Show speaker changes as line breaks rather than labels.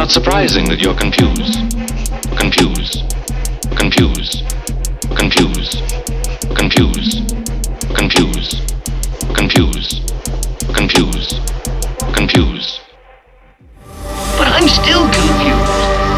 not surprising that you're confused. Confused. Confused. Confused. Confused. Confused. Confused. Confused. Confused.